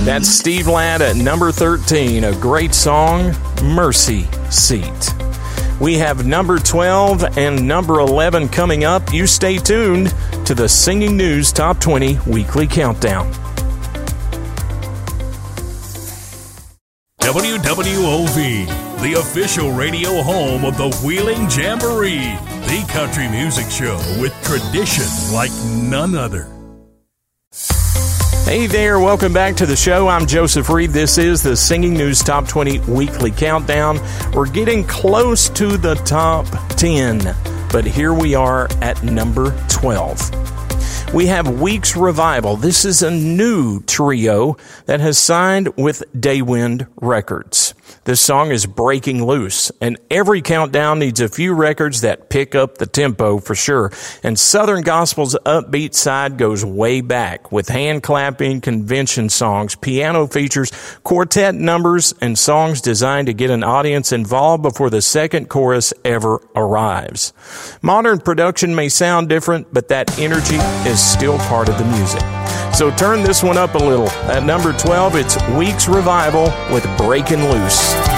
That's Steve Ladd at number 13, a great song, Mercy Seat. We have number 12 and number 11 coming up. You stay tuned to the Singing News Top 20 Weekly Countdown. WWOV, the official radio home of the Wheeling Jamboree, the country music show with tradition like none other. Hey there, welcome back to the show. I'm Joseph Reed. This is the Singing News Top 20 Weekly Countdown. We're getting close to the top 10, but here we are at number 12. We have Weeks Revival. This is a new trio that has signed with Daywind Records. This song is Breaking Loose, and every countdown needs a few records that pick up the tempo for sure. And Southern Gospel's upbeat side goes way back with hand clapping, convention songs, piano features, quartet numbers, and songs designed to get an audience involved before the second chorus ever arrives. Modern production may sound different, but that energy is still part of the music. So turn this one up a little. At number 12, it's Weeks Revival with Breaking Loose.